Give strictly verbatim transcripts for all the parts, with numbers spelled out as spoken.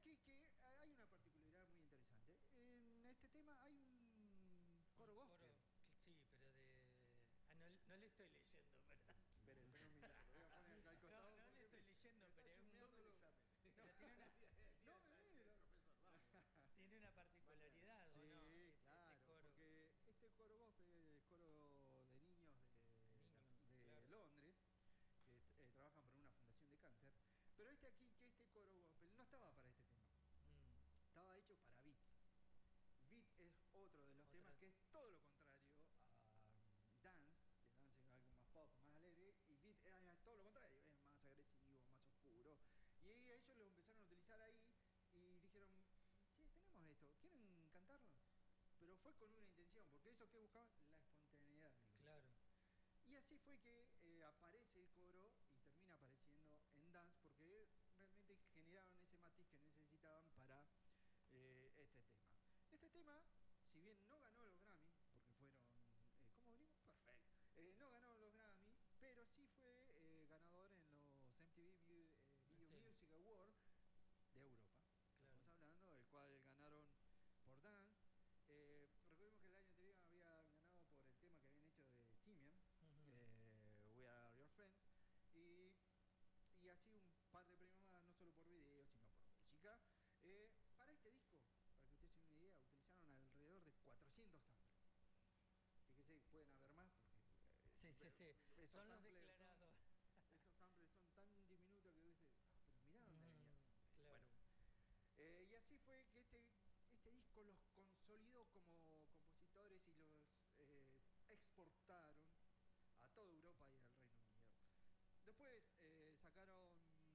aquí que hay una particularidad muy interesante. En este tema hay un coro Un gospel. coro, que- sí, pero de... Ah, no, no le estoy leyendo, pero... Esperen, esperen un minuto, lo voy a poner acá al No, costado no le porque estoy me- leyendo, me está pero es un... chusmeando el Pero examen. tiene una, No me mire, profesor, vamos. tiene una particularidad, ¿o no? Sí, Es- ese claro, coro porque este coro gospel es el coro de niños de, de niños, de claro. Londres, que eh, trabajan por una fundación de cáncer, pero este aquí, que este coro gospel no estaba para este tema, Mm, estaba hecho para Beat. Beat es otro de los Otra- temas que es todo lo contrario a um, Dance, que Dance es algo más pop, más alegre, y Beat es, es todo lo contrario, es más agresivo, más oscuro. Y ahí ellos lo empezaron a utilizar ahí y dijeron, che, tenemos esto, ¿quieren cantarlo? Pero fue con una intención, porque eso que buscaban, la espontaneidad del grupo. claro. Y así fue que eh, aparece el coro y termina apareciendo en Dance, porque realmente generaron ese matiz que necesitaban para eh, este tema. Este tema, si bien no ganó los Grammy, porque fueron, eh, ¿cómo venimos? Perfecto. Eh, no ganó los Grammy, pero sí fue eh, ganador en los M T V Video, eh, Video Sí. Music Awards de Europa. Claro. Estamos hablando, del cual ganaron por Dance. Eh, recordemos que el año anterior había ganado por el tema que habían hecho de Simian, Ujú. eh, We Are Your Friends, y, y así un par de premios más, no solo por video, sino por música. Eh, para este disco, para que ustedes se den una idea, utilizaron alrededor de cuatrocientos samples. Fíjense que pueden haber más, porque eh, Sí, sí, sí. esos Son los samples declarados. son- esos samples son tan diminutos que dice, ah, pero mirá dónde Mm, venía. claro. Bueno, eh, y así fue que este, este disco los consolidó como compositores y los eh, exportaron a toda Europa y al Reino Unido. Después eh, sacaron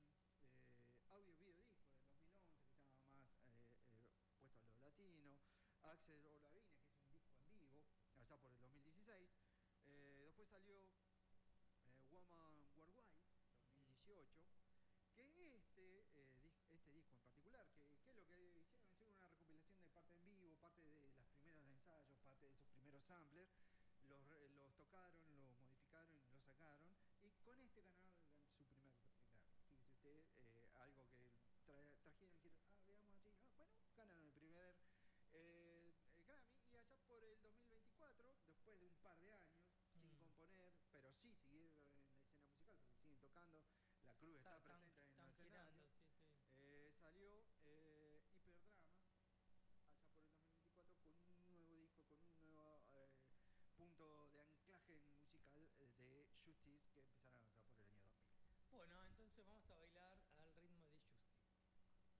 eh, audio video disco del dos mil once, que estaba más eh, eh, puesto a lo latino. Axel Olavine, que es un disco en vivo, allá por el dos mil dieciséis. Eh, después salió eh, Woman Worldwide, dos mil dieciocho. Que este, eh, dis- este disco en particular, que, que es lo que hicieron, hicieron una recopilación de parte en vivo, parte de los primeros ensayos, parte de esos primeros samplers, los, re- los tocaron, los modificaron y los sacaron, y con este ganaron su primer Grammy. Fíjese usted, eh, algo que tra- trajeron y dijeron, ah, veamos así, ah, bueno, ganaron el primer eh, el Grammy, y allá por el dos mil veinticuatro, después de un par de años, sin Mm. componer, pero sí siguieron en la escena musical, porque siguen tocando, la Cruz está, Están- presente en están el escenario. girando